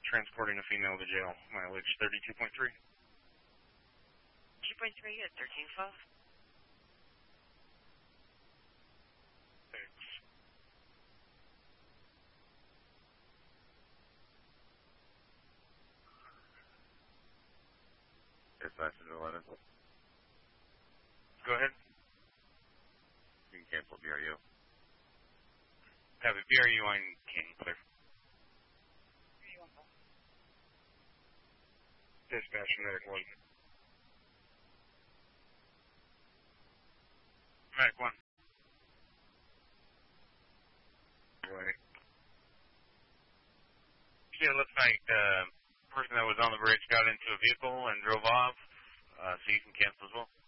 transporting a female to jail. Mileage 32.3. 2.3 at 1312. Thanks. Dispatch 11. Go ahead. You can cancel BRU. Have a BRU on King, clear. Dispatch medic 1. Medic 1. Right. Yeah, it looks like the person that was on the bridge got into a vehicle and drove off, so you can cancel as well.